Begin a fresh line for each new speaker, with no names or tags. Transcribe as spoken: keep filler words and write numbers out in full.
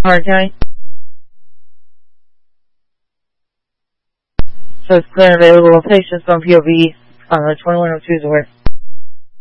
Howard County. So it's clear and available patients on P O V uh, twenty-one oh two is aware.